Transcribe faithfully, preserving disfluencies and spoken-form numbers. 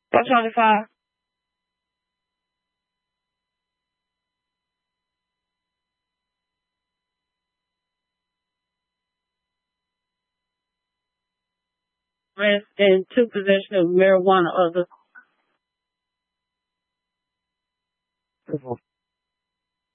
four twenty-five. Arrest and took possession of marijuana or the